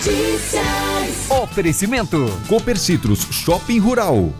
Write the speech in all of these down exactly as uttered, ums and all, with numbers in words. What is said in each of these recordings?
Oferecimento Cooper Citrus Shopping Rural.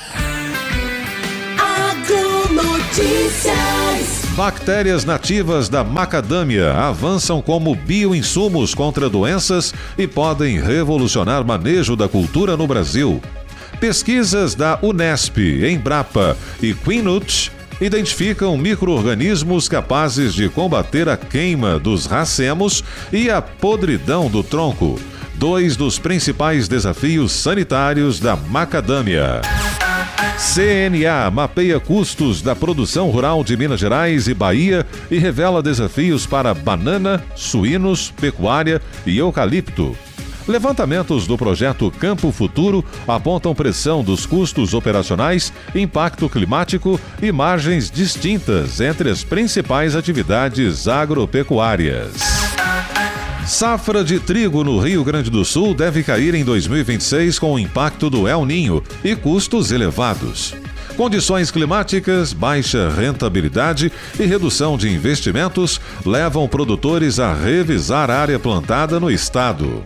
Agronotícias. Bactérias nativas da macadâmia avançam como bioinsumos contra doenças e podem revolucionar manejo da cultura no Brasil. Pesquisas da Unesp, Embrapa e Quinut identificam micro-organismos capazes de combater a queima dos racemos e a podridão do tronco, dois dos principais desafios sanitários da macadâmia. C N A mapeia custos da produção rural de Minas Gerais e Bahia e revela desafios para banana, suínos, pecuária e eucalipto. Levantamentos do projeto Campo Futuro apontam pressão dos custos operacionais, impacto climático e margens distintas entre as principais atividades agropecuárias. Safra de trigo no Rio Grande do Sul deve cair em dois mil e vinte e seis com o impacto do El Niño e custos elevados. Condições climáticas, baixa rentabilidade e redução de investimentos levam produtores a revisar a área plantada no estado.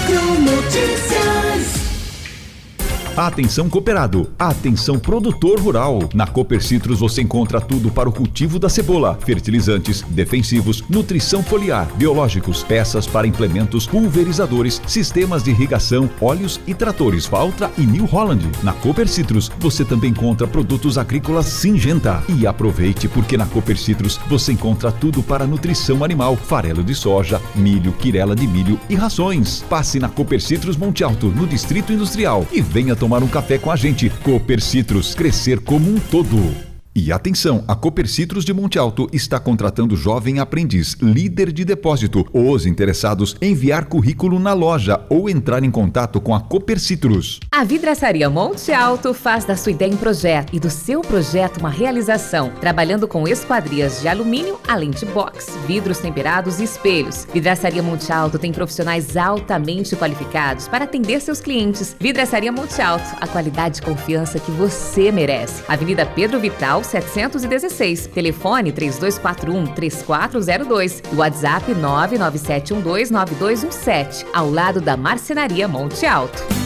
Atenção cooperado, atenção produtor rural. Na Cooper Citrus você encontra tudo para o cultivo da cebola, fertilizantes, defensivos, nutrição foliar, biológicos, peças para implementos, pulverizadores, sistemas de irrigação, óleos e tratores Valtra e New Holland. Na Cooper Citrus você também encontra produtos agrícolas Syngenta. E aproveite porque na Cooper Citrus você encontra tudo para nutrição animal, farelo de soja, milho, quirela de milho e rações. Passe na Cooper Citrus Monte Alto, no Distrito Industrial e venha tomar um café com a gente. Cooper Citrus, crescer como um todo. E atenção, a Cooper Citrus de Monte Alto está contratando jovem aprendiz, líder de depósito. Os interessados enviar currículo na loja ou entrar em contato com a Cooper Citrus. A Vidraçaria Monte Alto faz da sua ideia um projeto e do seu projeto uma realização, trabalhando com esquadrias de alumínio, além de box, vidros temperados e espelhos. Vidraçaria Monte Alto tem profissionais altamente qualificados para atender seus clientes. Vidraçaria Monte Alto, a qualidade e confiança que você merece. Avenida Pedro Vital, setecentos e dezesseis. Telefone três dois quatro um, três quatro zero dois. WhatsApp nove nove sete um dois nove dois um sete. Ao lado da Marcenaria Monte Alto.